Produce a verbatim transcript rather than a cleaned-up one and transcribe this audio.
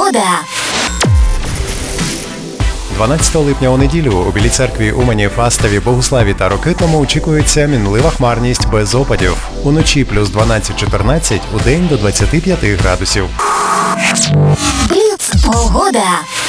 Погода. дванадцятого липня у неділю у Білій церкві, Умані, Фастові, Богуславі та Рокитному очікується мінлива хмарність без опадів. Уночі плюс дванадцять-чотирнадцять, удень до двадцяти п'яти градусів. Бліц. Погода.